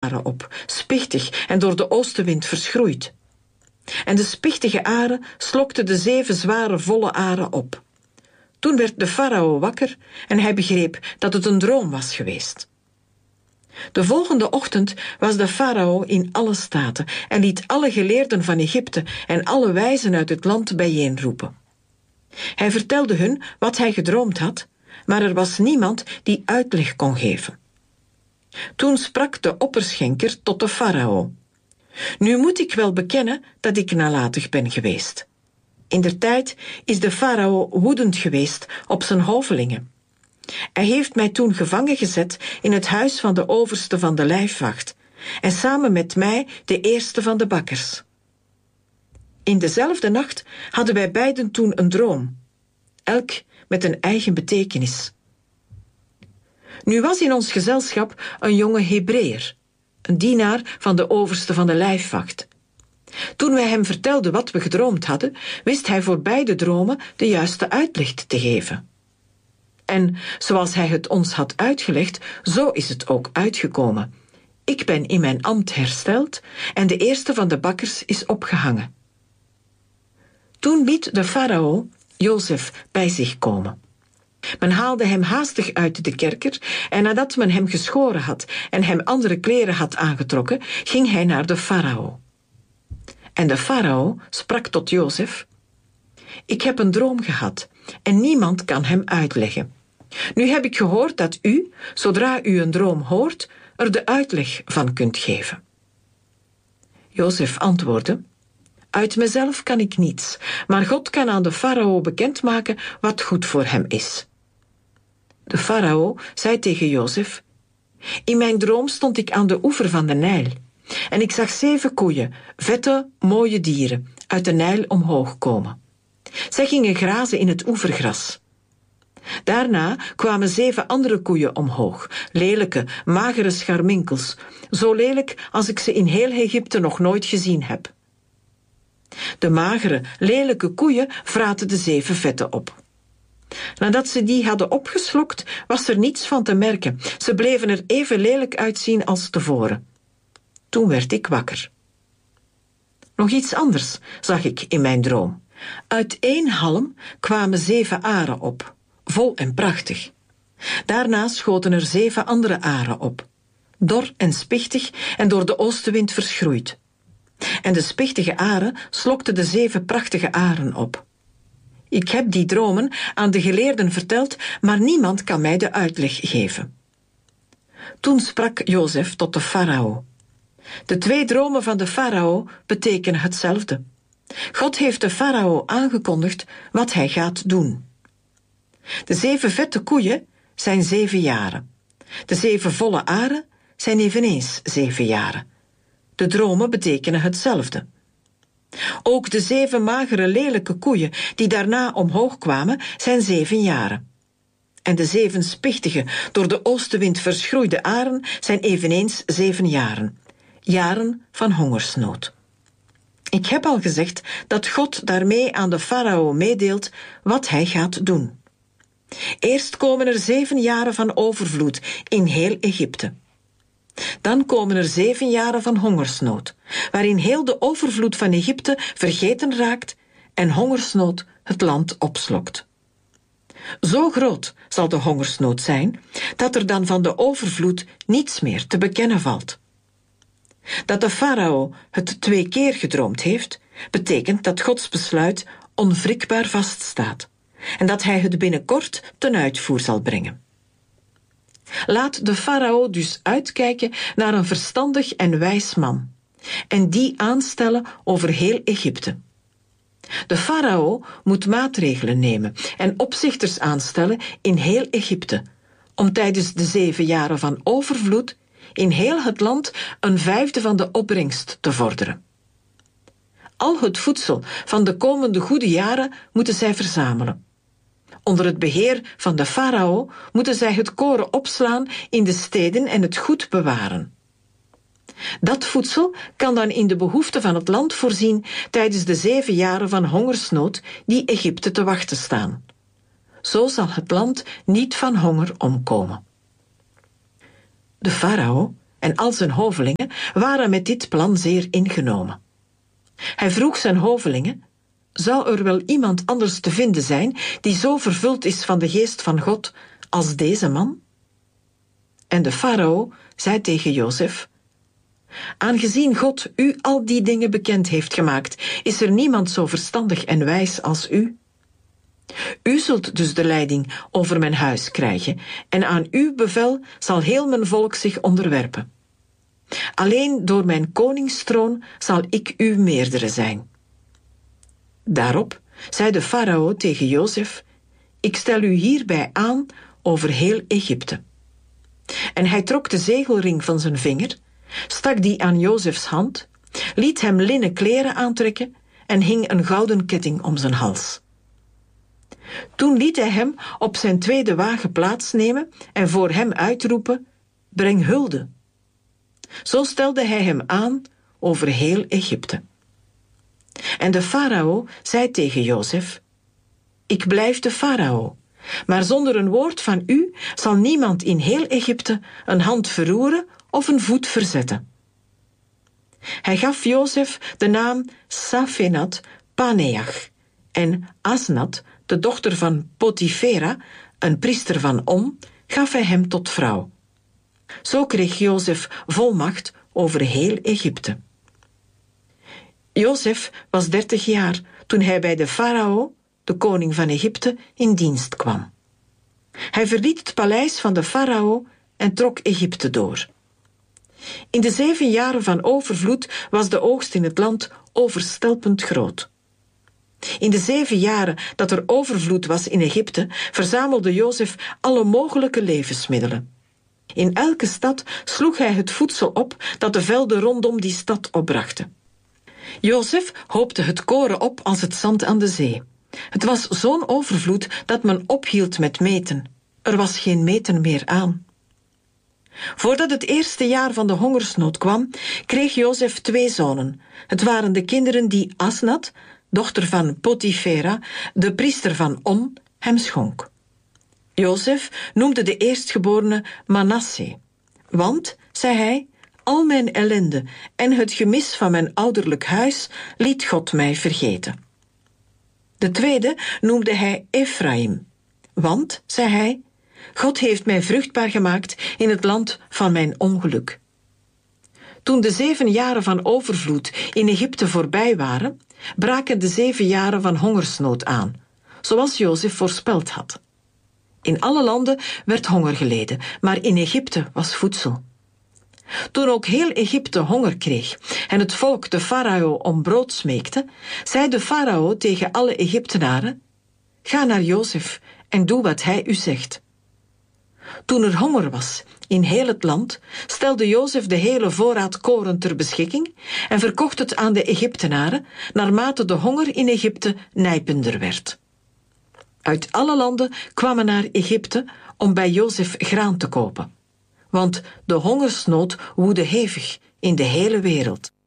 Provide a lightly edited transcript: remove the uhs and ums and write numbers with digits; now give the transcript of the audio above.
aren op, spichtig en door de oostenwind verschroeid. En de spichtige aren slokte de 7 zware volle aren op. Toen werd de farao wakker en hij begreep dat het een droom was geweest. De volgende ochtend was de farao in alle staten en liet alle geleerden van Egypte en alle wijzen uit het land bijeenroepen. Hij vertelde hun wat hij gedroomd had, maar er was niemand die uitleg kon geven. Toen sprak de opperschenker tot de farao: Nu moet ik wel bekennen dat ik nalatig ben geweest. Indertijd is de farao woedend geweest op zijn hovelingen. Hij heeft mij toen gevangen gezet in het huis van de overste van de lijfwacht en samen met mij de eerste van de bakkers. In dezelfde nacht hadden wij beiden toen een droom, elk met een eigen betekenis. Nu was in ons gezelschap een jonge Hebreeër, een dienaar van de overste van de lijfwacht. Toen wij hem vertelden wat we gedroomd hadden, wist hij voor beide dromen de juiste uitleg te geven. En zoals hij het ons had uitgelegd, zo is het ook uitgekomen. Ik ben in mijn ambt hersteld en de eerste van de bakkers is opgehangen. Toen liet de farao Jozef bij zich komen. Men haalde hem haastig uit de kerker en nadat men hem geschoren had en hem andere kleren had aangetrokken, ging hij naar de farao. En de farao sprak tot Jozef: Ik heb een droom gehad en niemand kan hem uitleggen. Nu heb ik gehoord dat u, zodra u een droom hoort, er de uitleg van kunt geven. Jozef antwoordde: Uit mezelf kan ik niets, maar God kan aan de farao bekendmaken wat goed voor hem is. De farao zei tegen Jozef: In mijn droom stond ik aan de oever van de Nijl en ik zag 7 koeien, vette, mooie dieren, uit de Nijl omhoog komen. Zij gingen grazen in het oevergras. Daarna kwamen 7 andere koeien omhoog, lelijke, magere scharminkels, zo lelijk als ik ze in heel Egypte nog nooit gezien heb. De magere, lelijke koeien vraten de 7 vette op. Nadat ze die hadden opgeslokt, was er niets van te merken. Ze bleven er even lelijk uitzien als tevoren. Toen werd ik wakker. Nog iets anders zag ik in mijn droom. Uit 1 halm kwamen 7 aren op, vol en prachtig. Daarna schoten er 7 andere aren op, dor en spichtig en door de oostenwind verschroeid. En de spichtige aren slokten de 7 prachtige aren op. Ik heb die dromen aan de geleerden verteld, maar niemand kan mij de uitleg geven. Toen sprak Jozef tot de farao: De 2 dromen van de farao betekenen hetzelfde. God heeft de farao aangekondigd wat hij gaat doen. De 7 vette koeien zijn 7 jaren. De 7 volle aren zijn eveneens 7 jaren. De dromen betekenen hetzelfde. Ook de 7 magere lelijke koeien die daarna omhoog kwamen zijn 7 jaren. En de 7 spichtige, door de oostenwind verschroeide aren zijn eveneens 7 jaren. Jaren van hongersnood. Ik heb al gezegd dat God daarmee aan de farao meedeelt wat hij gaat doen. Eerst komen er 7 jaren van overvloed in heel Egypte. Dan komen er 7 jaren van hongersnood, waarin heel de overvloed van Egypte vergeten raakt en hongersnood het land opslokt. Zo groot zal de hongersnood zijn, dat er dan van de overvloed niets meer te bekennen valt. Dat de farao het 2 keer gedroomd heeft, betekent dat Gods besluit onwrikbaar vaststaat en dat hij het binnenkort ten uitvoer zal brengen. Laat de farao dus uitkijken naar een verstandig en wijs man en die aanstellen over heel Egypte. De farao moet maatregelen nemen en opzichters aanstellen in heel Egypte, om tijdens de 7 jaren van overvloed in heel het land een 1/5 van de opbrengst te vorderen. Al het voedsel van de komende goede jaren moeten zij verzamelen. Onder het beheer van de farao moeten zij het koren opslaan in de steden en het goed bewaren. Dat voedsel kan dan in de behoeften van het land voorzien tijdens de 7 jaren van hongersnood die Egypte te wachten staan. Zo zal het land niet van honger omkomen. De farao en al zijn hovelingen waren met dit plan zeer ingenomen. Hij vroeg zijn hovelingen: zou er wel iemand anders te vinden zijn die zo vervuld is van de geest van God als deze man? En de farao zei tegen Jozef: aangezien God u al die dingen bekend heeft gemaakt, is er niemand zo verstandig en wijs als u. U zult dus de leiding over mijn huis krijgen en aan uw bevel zal heel mijn volk zich onderwerpen. Alleen door mijn koningstroon zal ik uw meerdere zijn. Daarop zei de farao tegen Jozef: ik stel u hierbij aan over heel Egypte. En hij trok de zegelring van zijn vinger, stak die aan Jozefs hand, liet hem linnen kleren aantrekken en hing een gouden ketting om zijn hals. Toen liet hij hem op zijn tweede wagen plaatsnemen en voor hem uitroepen: breng hulde. Zo stelde hij hem aan over heel Egypte. En de farao zei tegen Jozef: ik blijf de farao, maar zonder een woord van u zal niemand in heel Egypte een hand verroeren of een voet verzetten. Hij gaf Jozef de naam Safenat Paneach en Asnat, de dochter van Potifera, een priester van On, gaf hij hem tot vrouw. Zo kreeg Jozef volmacht over heel Egypte. Jozef was 30 jaar toen hij bij de farao, de koning van Egypte, in dienst kwam. Hij verliet het paleis van de farao en trok Egypte door. In de 7 jaren van overvloed was de oogst in het land overstelpend groot. In de 7 jaren dat er overvloed was in Egypte, verzamelde Jozef alle mogelijke levensmiddelen. In elke stad sloeg hij het voedsel op dat de velden rondom die stad opbrachten. Jozef hoopte het koren op als het zand aan de zee. Het was zo'n overvloed dat men ophield met meten. Er was geen meten meer aan. Voordat het eerste jaar van de hongersnood kwam, kreeg Jozef 2 zonen. Het waren de kinderen die Asnat, dochter van Potifera, de priester van On, hem schonk. Jozef noemde de eerstgeborene Manasseh, want, zei hij, al mijn ellende en het gemis van mijn ouderlijk huis liet God mij vergeten. De tweede noemde hij Ephraim, want, zei hij, God heeft mij vruchtbaar gemaakt in het land van mijn ongeluk. Toen de 7 jaren van overvloed in Egypte voorbij waren, braken de 7 jaren van hongersnood aan, zoals Jozef voorspeld had. In alle landen werd honger geleden, maar in Egypte was voedsel. Toen ook heel Egypte honger kreeg en het volk de farao om brood smeekte, zei de farao tegen alle Egyptenaren: ga naar Jozef en doe wat hij u zegt. Toen er honger was in heel het land, stelde Jozef de hele voorraad koren ter beschikking en verkocht het aan de Egyptenaren, naarmate de honger in Egypte nijpender werd. Uit alle landen kwamen naar Egypte om bij Jozef graan te kopen, want de hongersnood woedde hevig in de hele wereld.